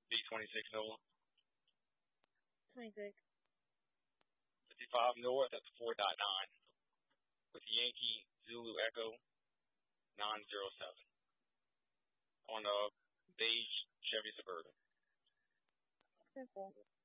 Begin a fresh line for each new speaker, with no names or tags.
B26 North.
26.
55 North at the 4.9 with Yankee Zulu Echo 907 on a beige Chevy Suburban.
Simple.